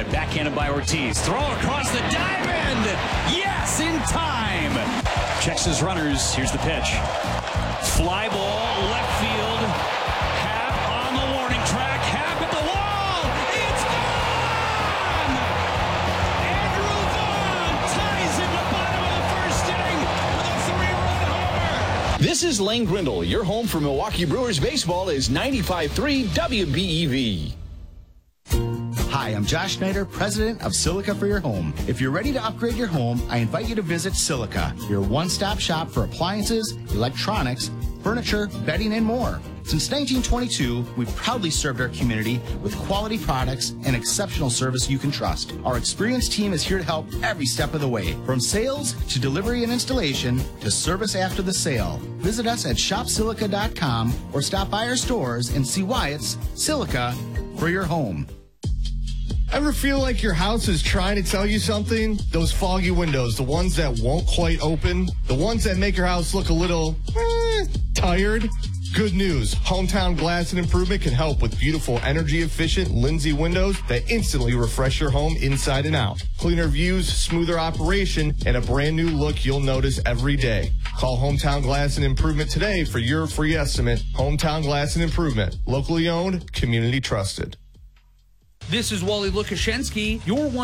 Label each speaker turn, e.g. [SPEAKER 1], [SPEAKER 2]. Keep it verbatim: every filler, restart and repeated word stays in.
[SPEAKER 1] side, backhanded by Ortiz. Throw across the diamond. Yes, in time. Checks his runners. Here's the pitch. Fly ball, left field. Happ on the warning track. Happ at the wall. It's gone! Andrew Vaughn ties in the bottom of the first inning with a three-run homer.
[SPEAKER 2] This is Lane Grindle. Your home for Milwaukee Brewers baseball is ninety-five point three W B E V.
[SPEAKER 3] Hi, I'm Josh Schneider, president of Silica for Your Home. If you're ready to upgrade your home, I invite you to visit Silica, your one-stop shop for appliances, electronics, furniture, bedding, and more. Since nineteen twenty-two, we've proudly served our community with quality products and exceptional service you can trust. Our experienced team is here to help every step of the way, from sales to delivery and installation to service after the sale. Visit us at shop silica dot com or stop by our stores and see why it's Silica for Your Home.
[SPEAKER 4] Ever feel like your house is trying to tell you something? Those foggy windows, the ones that won't quite open, the ones that make your house look a little eh, tired? Good news. Hometown Glass and Improvement can help with beautiful, energy-efficient Lindsay windows that instantly refresh your home inside and out. Cleaner views, smoother operation, and a brand new look you'll notice every day. Call Hometown Glass and Improvement today for your free estimate. Hometown Glass and Improvement. Locally owned, community trusted.
[SPEAKER 5] This is Wally Lukashensky, your one